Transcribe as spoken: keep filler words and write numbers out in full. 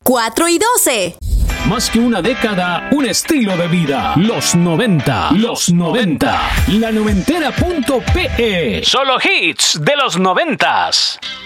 cuatro y doce. Más que una década, un estilo de vida. Los noventa. Los noventa. La noventera punto pe. Solo hits de los noventas.